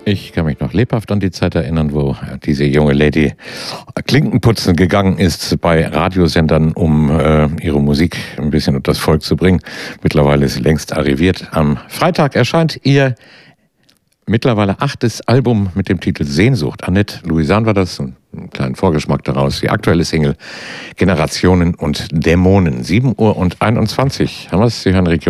Ich kann mich noch lebhaft an die Zeit erinnern, wo diese junge Lady Klinkenputzen gegangen ist bei Radiosendern, um ihre Musik ein bisschen unter das Volk zu bringen. Mittlerweile ist sie längst arriviert. Am Freitag erscheint ihr mittlerweile 8. Album mit dem Titel Sehnsucht. Annette Louisan war das, einen kleinen Vorgeschmack daraus. Die aktuelle Single Generationen und Dämonen. 7:21 Uhr haben wir es. Sie hören Region